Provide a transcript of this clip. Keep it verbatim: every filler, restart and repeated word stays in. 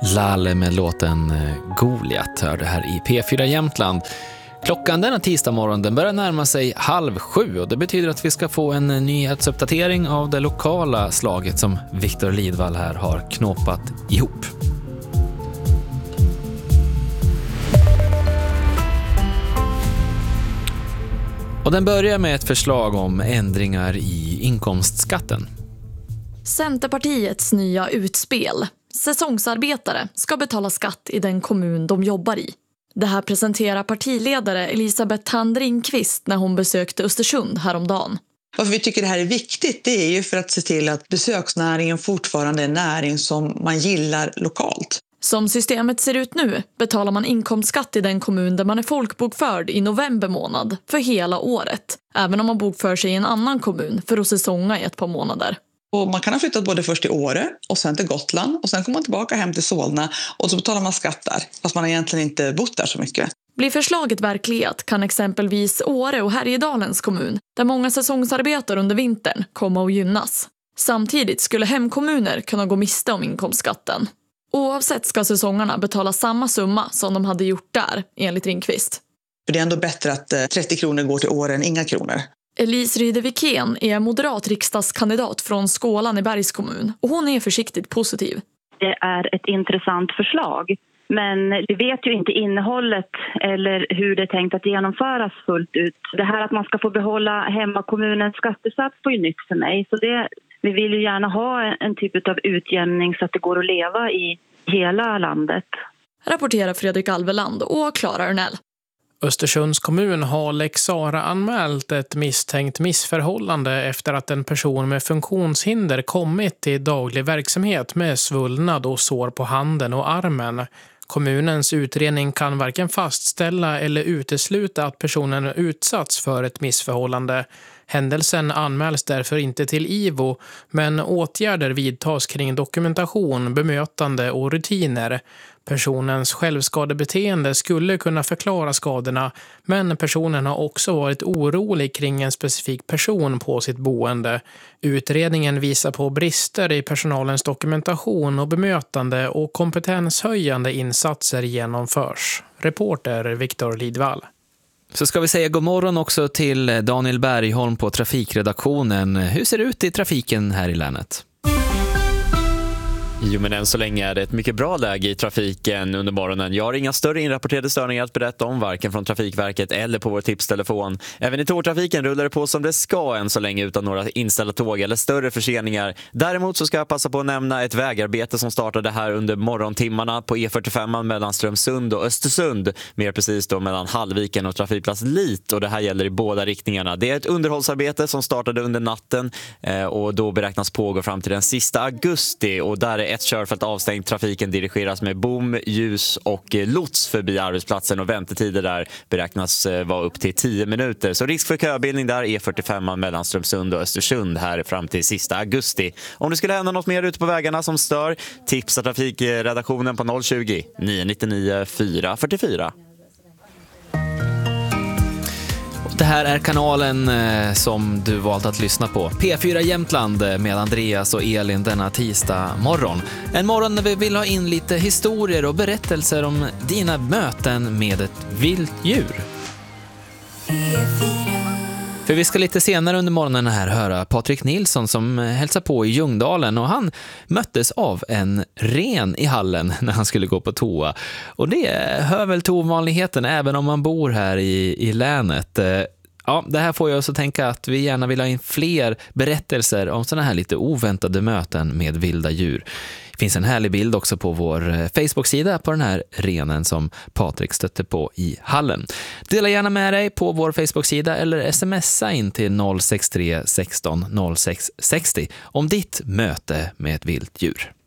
Lalle med låten Goliat hörde här i P fyra Jämtland. Klockan denna tisdag morgon den börjar närma sig halv sju och det betyder att vi ska få en nyhetsuppdatering av det lokala slaget som Viktor Lidvall här har knåpat ihop. Och den börjar med ett förslag om ändringar i inkomstskatten. Centerpartiets nya utspel. Säsongsarbetare ska betala skatt i den kommun de jobbar i. Det här presenterar partiledare Elisabeth Thand-Ringqvist när hon besökte Östersund häromdagen. Varför vi tycker det här är viktigt, det är ju för att se till att besöksnäringen fortfarande är en näring som man gillar lokalt. Som systemet ser ut nu betalar man inkomstskatt i den kommun där man är folkbokförd i november månad för hela året. Även om man bokför sig i en annan kommun för att säsonga i ett par månader. Och man kan ha flyttat både först till Åre och sen till Gotland och sen kommer man tillbaka hem till Solna och så betalar man skatt där fast man egentligen inte bott där så mycket. Blir förslaget verklighet kan exempelvis Åre och Härjedalens kommun, där många säsongsarbetar under vintern, komma att gynnas. Samtidigt skulle hemkommuner kunna gå miste om inkomstskatten. Oavsett ska säsongarna betala samma summa som de hade gjort där, enligt Ringqvist. För det är ändå bättre att trettio kronor går till Åre än inga kronor. Elise Rydevik-Ken är moderat riksdagskandidat från Skålan i Bergs kommun och hon är försiktigt positiv. Det är ett intressant förslag, men vi vet ju inte innehållet eller hur det är tänkt att genomföras fullt ut. Det här att man ska få behålla hemmakommunens skattesats var ju nytt för mig, så det, vi vill ju gärna ha en typ av utjämning så att det går att leva i hela landet. Rapporterar Fredrik Alveland och Klara Örnell. Östersunds kommun har Lex Sara anmält ett misstänkt missförhållande efter att en person med funktionshinder kommit till daglig verksamhet med svullnad och sår på handen och armen. Kommunens utredning kan varken fastställa eller utesluta att personen utsatts för ett missförhållande. Händelsen anmäls därför inte till I V O, men åtgärder vidtas kring dokumentation, bemötande och rutiner. Personens självskadebeteende skulle kunna förklara skadorna, men personen har också varit orolig kring en specifik person på sitt boende. Utredningen visar på brister i personalens dokumentation och bemötande och kompetenshöjande insatser genomförs. Reporter Viktor Lidvall. Så ska vi säga god morgon också till Daniel Bergholm på trafikredaktionen. Hur ser det ut i trafiken här i länet? Jo, men än så länge är det ett mycket bra läge i trafiken under morgonen. Jag har inga större inrapporterade störningar att berätta om, varken från Trafikverket eller på vår tipstelefon. Även i tågtrafiken rullar det på som det ska än så länge utan några inställda tåg eller större förseningar. Däremot så ska jag passa på att nämna ett vägarbete som startade här under morgontimmarna på E fyrtiofem mellan Strömsund och Östersund. Mer precis då mellan Hallviken och trafikplats Lit, och det här gäller i båda riktningarna. Det är ett underhållsarbete som startade under natten och då beräknas pågå fram till den sista augusti, och där är ett körfält avstängt. Trafiken dirigeras med bom, ljus och lots förbi arbetsplatsen och väntetider där beräknas vara upp till tio minuter. Så risk för köbildning där E fyrtiofem mellan Strömsund och Östersund här fram till sista augusti. Om det skulle hända något mer ute på vägarna som stör, tipsa trafikredaktionen på noll tjugo, nio nittionio, fyra fyrtiofyra. Det här är kanalen eh, som du valt att lyssna på. P fyra Jämtland med Andreas och Elin denna tisdag morgon. En morgon när vi vill ha in lite historier och berättelser om dina möten med ett vilt djur. För vi ska lite senare under morgonen här höra Patrik Nilsson som hälsar på i Ljungdalen, och han möttes av en ren i hallen när han skulle gå på toa. Och det hör väl till ovanligheten även om man bor här i, i länet. Ja, det här får jag också tänka att vi gärna vill ha in fler berättelser om sådana här lite oväntade möten med vilda djur. Det finns en härlig bild också på vår Facebook-sida på den här renen som Patrik stötte på i hallen. Dela gärna med dig på vår Facebook-sida eller smsa in till noll sex tre sexton noll sex sextio om ditt möte med ett vilt djur.